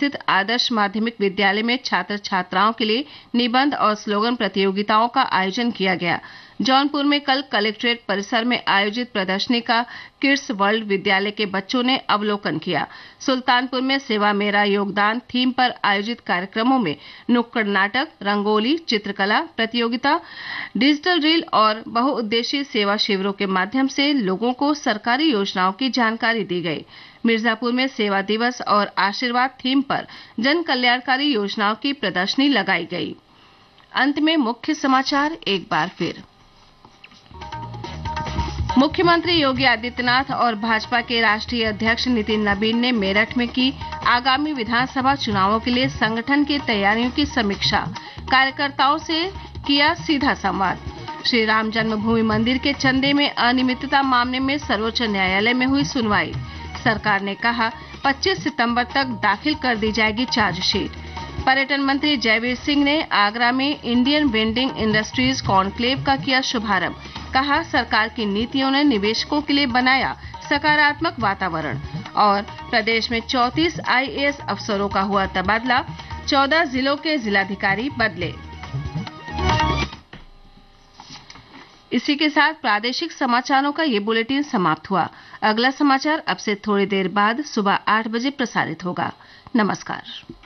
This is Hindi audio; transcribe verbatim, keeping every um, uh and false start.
स्थित आदर्श माध्यमिक विद्यालय में छात्र छात्राओं के लिए निबंध और स्लोगन प्रतियोगिताओं का आयोजन किया गया। जौनपुर में कल कलेक्ट्रेट परिसर में आयोजित प्रदर्शनी का किड्स वर्ल्ड विद्यालय के बच्चों ने अवलोकन किया। सुल्तानपुर में सेवा मेरा योगदान थीम पर आयोजित कार्यक्रमों में नुक्कड़ नाटक, रंगोली, चित्रकला प्रतियोगिता, डिजिटल रील और बहुउद्देशीय सेवा शिविरों के माध्यम से लोगों को सरकारी योजनाओं की जानकारी दी गई। मिर्जापुर में सेवा दिवस और आशीर्वाद थीम पर जन कल्याणकारी योजनाओं की प्रदर्शनी लगाई गई। अंत में मुख्य समाचार एक बार फिर। मुख्यमंत्री योगी आदित्यनाथ और भाजपा के राष्ट्रीय अध्यक्ष नितिन नबीन ने मेरठ में की आगामी विधानसभा चुनावों के लिए संगठन की तैयारियों की समीक्षा। कार्यकर्ताओं से किया सीधा संवाद। श्री राम जन्मभूमि मंदिर के चंदे में अनियमितता मामले में सर्वोच्च न्यायालय में हुई सुनवाई। सरकार ने कहा पच्चीस सितंबर तक दाखिल कर दी जाएगी चार्जशीट। पर्यटन मंत्री जयवीर सिंह ने आगरा में इंडियन वेंडिंग इंडस्ट्रीज कॉन्क्लेव का किया शुभारंभ। कहा सरकार की नीतियों ने निवेशकों के लिए बनाया सकारात्मक वातावरण। और प्रदेश में चौंतीस आई ए एस अफसरों का हुआ तबादला, चौदह जिलों के जिलाधिकारी बदले। इसी के साथ प्रादेशिक समाचारों का ये बुलेटिन समाप्त हुआ। अगला समाचार अब से थोड़ी देर बाद सुबह आठ बजे प्रसारित होगा। नमस्कार।